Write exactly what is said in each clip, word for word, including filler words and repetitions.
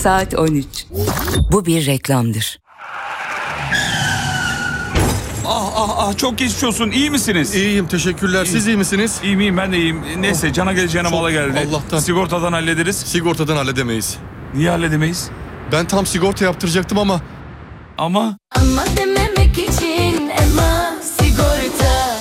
Saat on üç. Bu bir reklamdır. Ah ah ah, çok geçmiş olsun. İyi misiniz? İyiyim, teşekkürler. İyi. Siz iyi misiniz? İyiyim iyiyim, ben de iyiyim. Neyse, cana geleceğine Çok mala geldi. Allah'tan. Sigortadan hallederiz. Sigortadan halledemeyiz. Niye halledemeyiz? Ben tam sigorta yaptıracaktım ama... Ama... Ama dememek için Ema Sigorta.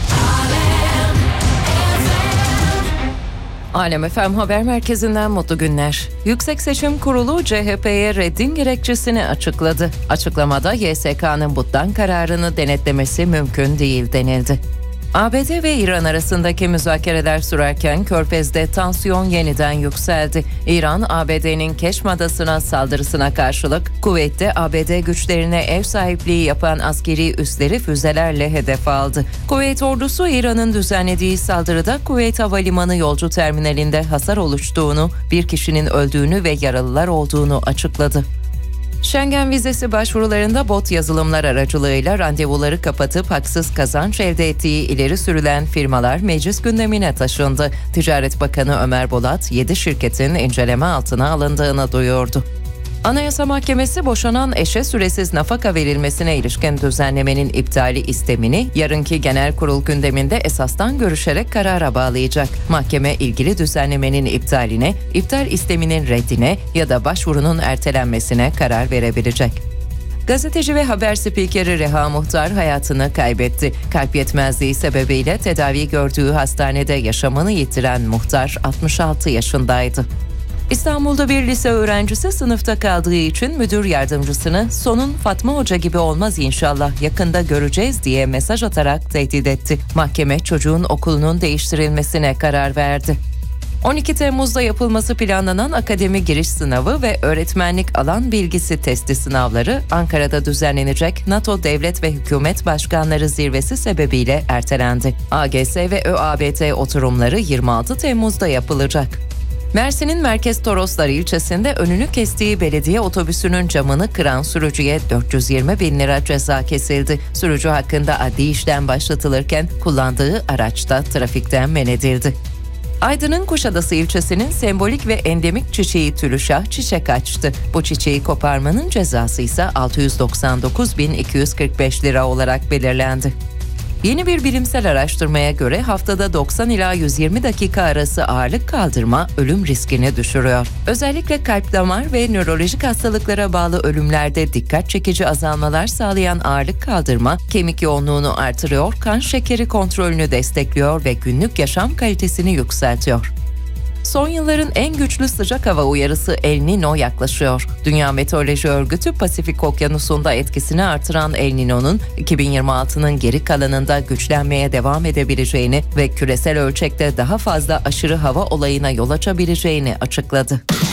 Alem F M Haber Merkezi'nden mutlu günler. Yüksek Seçim Kurulu C H P'ye reddin gerekçesini açıkladı. Açıklamada Y S K'nın bundan kararını denetlemesi mümkün değil denildi. A B D ve İran arasındaki müzakereler sürerken Körfez'de tansiyon yeniden yükseldi. İran, A B D'nin Keşm Adası'na saldırısına karşılık Kuveyt'te A B D güçlerine ev sahipliği yapan askeri üsleri füzelerle hedef aldı. Kuveyt ordusu İran'ın düzenlediği saldırıda Kuveyt Havalimanı yolcu terminalinde hasar oluştuğunu, bir kişinin öldüğünü ve yaralılar olduğunu açıkladı. Schengen vizesi başvurularında bot yazılımlar aracılığıyla randevuları kapatıp haksız kazanç elde ettiği ileri sürülen firmalar meclis gündemine taşındı. Ticaret Bakanı Ömer Bolat, yedi şirketin inceleme altına alındığını duyurdu. Anayasa Mahkemesi boşanan eşe süresiz nafaka verilmesine ilişkin düzenlemenin iptali istemini yarınki genel kurul gündeminde esastan görüşerek karara bağlayacak. Mahkeme ilgili düzenlemenin iptaline, iptal isteminin reddine ya da başvurunun ertelenmesine karar verebilecek. Gazeteci ve haber spikeri Reha Muhtar hayatını kaybetti. Kalp yetmezliği sebebiyle tedavi gördüğü hastanede yaşamını yitiren Muhtar altmış altı yaşındaydı. İstanbul'da bir lise öğrencisi sınıfta kaldığı için müdür yardımcısını "sonun Fatma Hoca gibi olmaz inşallah, yakında göreceğiz" diye mesaj atarak tehdit etti. Mahkeme çocuğun okulunun değiştirilmesine karar verdi. on iki Temmuz'da yapılması planlanan akademi giriş sınavı ve öğretmenlik alan bilgisi testi sınavları Ankara'da düzenlenecek NATO Devlet ve Hükümet Başkanları Zirvesi sebebiyle ertelendi. A G S ve ÖABT oturumları yirmi altı Temmuz'da yapılacak. Mersin'in Merkez Toroslar ilçesinde önünü kestiği belediye otobüsünün camını kıran sürücüye dört yüz yirmi bin lira ceza kesildi. Sürücü hakkında adli işlem başlatılırken kullandığı araçta trafikten men edildi. Aydın'ın Kuşadası ilçesinin sembolik ve endemik çiçeği tülüşah çiçek açtı. Bu çiçeği koparmanın cezası ise altı yüz doksan dokuz bin iki yüz kırk beş lira olarak belirlendi. Yeni bir bilimsel araştırmaya göre haftada doksan ila yüz yirmi dakika arası ağırlık kaldırma ölüm riskini düşürüyor. Özellikle kalp damar ve nörolojik hastalıklara bağlı ölümlerde dikkat çekici azalmalar sağlayan ağırlık kaldırma kemik yoğunluğunu artırıyor, kan şekeri kontrolünü destekliyor ve günlük yaşam kalitesini yükseltiyor. Son yılların en güçlü sıcak hava uyarısı El Niño yaklaşıyor. Dünya Meteoroloji Örgütü Pasifik Okyanusu'nda etkisini artıran El Niño'nun iki bin yirmi altının geri kalanında güçlenmeye devam edebileceğini ve küresel ölçekte daha fazla aşırı hava olayına yol açabileceğini açıkladı.